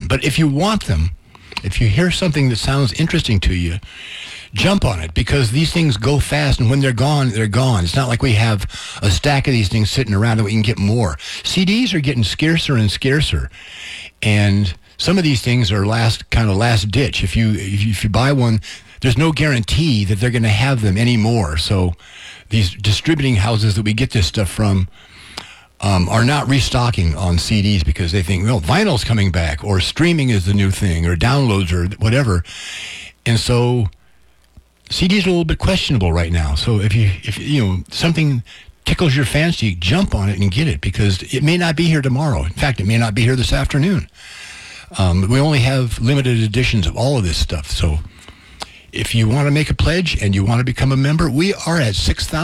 But if you want them, if you hear something that sounds interesting to you, jump on it, because these things go fast, and when they're gone, they're gone. It's not like we have a stack of these things sitting around and we can get more. CDs are getting scarcer and scarcer, and some of these things are last ditch. If you buy one, there's no guarantee that they're going to have them anymore. So these distributing houses that we get this stuff from are not restocking on CDs because they think, well, vinyl's coming back, or streaming is the new thing, or downloads, or whatever. And so CDs are a little bit questionable right now. So if you something tickles your fancy, jump on it and get it, because it may not be here tomorrow. In fact, it may not be here this afternoon. We only have limited editions of all of this stuff. So if you want to make a pledge and you want to become a member, we are at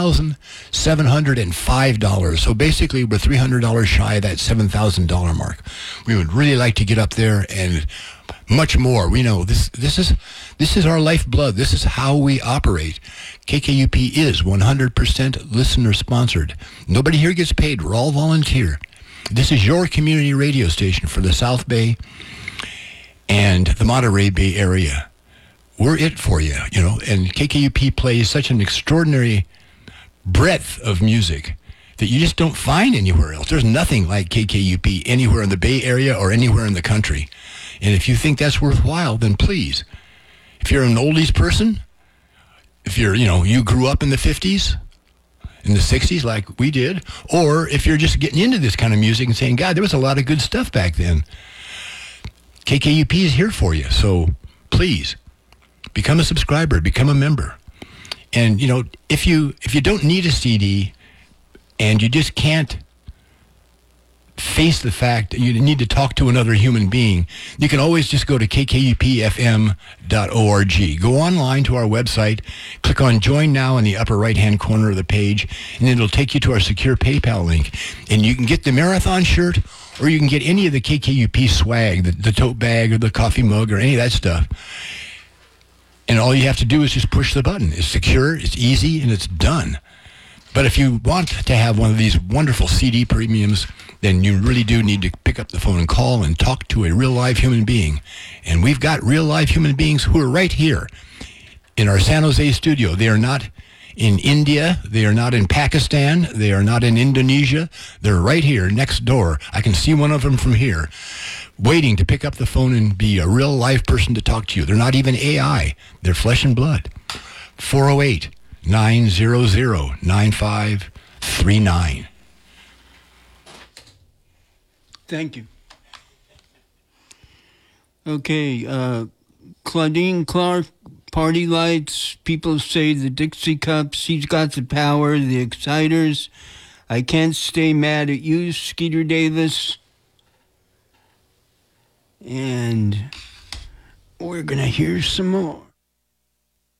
$6,705. So basically, we're $300 shy of that $7,000 mark. We would really like to get up there and much more. We know this is our lifeblood. This is how we operate. KKUP is 100% listener sponsored. Nobody here gets paid. We're all volunteer. This is your community radio station for the South Bay and the Monterey Bay area. We're it for you, and KKUP plays such an extraordinary breadth of music that you just don't find anywhere else. There's nothing like KKUP anywhere in the Bay Area or anywhere in the country. And if you think that's worthwhile, then please. If you're an oldies person, if you're, you grew up in the 50s, in the 60s like we did, or if you're just getting into this kind of music and saying, God, there was a lot of good stuff back then, KKUP is here for you. So please, become a subscriber, become a member. And, if you don't need a CD and you just can't face the fact that you need to talk to another human being, you can always just go to kkupfm.org. Go online to our website, click on Join Now in the upper right-hand corner of the page, and it'll take you to our secure PayPal link. And you can get the marathon shirt, or you can get any of the KKUP swag, the tote bag or the coffee mug or any of that stuff. And all you have to do is just push the button. It's secure, it's easy, and it's done. But if you want to have one of these wonderful CD premiums, then you really do need to pick up the phone and call and talk to a real live human being. And we've got real live human beings who are right here in our San Jose studio. They are not in India. They are not in Pakistan. They are not in Indonesia. They're right here next door. I can see one of them from here, waiting to pick up the phone and be a real live person to talk to you. They're not even AI. They're flesh and blood. 408-900-9539. Thank you. Okay, Claudine Clark, Party Lights, people say the Dixie Cups, He's Got the Power, the Exciters, I Can't Stay Mad at You, Skeeter Davis, and we're going to hear some more.